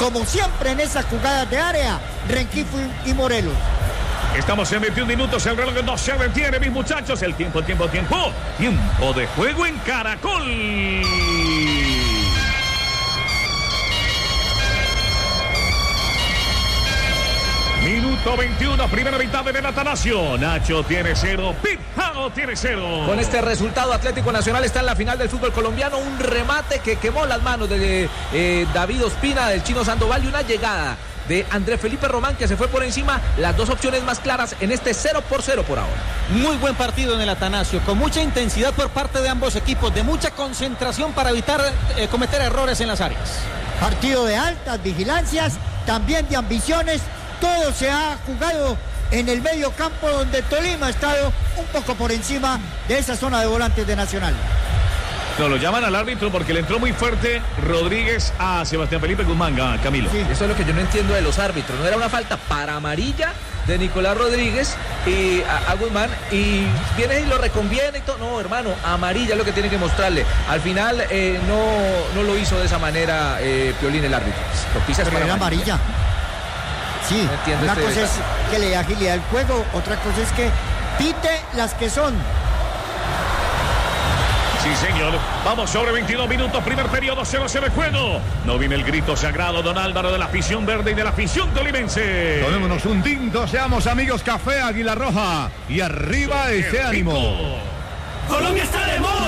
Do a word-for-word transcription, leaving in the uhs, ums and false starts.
como siempre en esas jugadas de área, Rengifo y Morelos. Estamos en veintiún minutos, el reloj no se detiene, mis muchachos. El tiempo, el tiempo, el tiempo. Tiempo de juego en Caracol. Minuto veintiuno, primera mitad de Atanasio. Nacho tiene cero, Pijano tiene cero. Con este resultado, Atlético Nacional está en la final del fútbol colombiano. Un remate que quemó las manos de eh, David Ospina, del Chino Sandoval, y una llegada de Andrés Felipe Román que se fue por encima. Las dos opciones más claras en este cero por cero por ahora. Muy buen partido en el Atanasio, con mucha intensidad por parte de ambos equipos, de mucha concentración para evitar eh, cometer errores en las áreas. Partido de altas vigilancias, también de ambiciones. Todo se ha jugado en el medio campo, donde Tolima ha estado un poco por encima de esa zona de volantes de Nacional. No, lo llaman al árbitro porque le entró muy fuerte Rodríguez a Sebastián Felipe Guzmán, Camilo. Sí. Eso es lo que yo no entiendo de los árbitros. No era una falta para amarilla de Nicolás Rodríguez y a, a Guzmán, y viene y lo reconviene y todo. No, hermano, amarilla es lo que tiene que mostrarle. Al final eh, no, no lo hizo de esa manera eh, Piolín, el árbitro. Lo pisas para era amarilla. amarilla. Sí, no una este cosa detalle. Es que le dé agilidad al juego, otra cosa es que pite las que son. Sí, señor. Vamos sobre veintidós minutos, primer periodo, cero cero el juego. No viene el grito sagrado, don Álvaro, de la afición verde y de la afición tolimense. Tomémonos un tinto, seamos amigos, café Águila Roja. Y arriba ese ánimo. Colombia está de moda.